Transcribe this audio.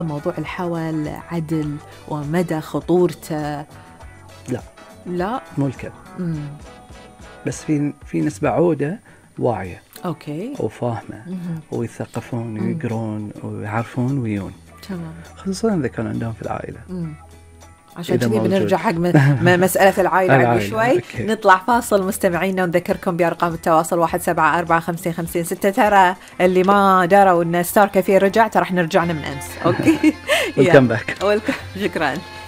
موضوع الحول عدل ومدى خطورته؟ لا مو الكل. مم. بس في نسبة عودة واعية اوكي وفاهمة مهم. ويثقفون ويقرون ويعرفون ويون، تمام. خصوصا إذا كان عندهم في العائلة. عشان إذا كذي موجود. بنرجع حق مسألة العائلة عقب شوي. أوكي. نطلع فاصل مستمعينا ونذكركم بأرقام التواصل 174555 ترى اللي ما دروا إن ستار كافيه رجع، ترى احنا رجعنا من أمس. أوكي. Welcome back. شكرا.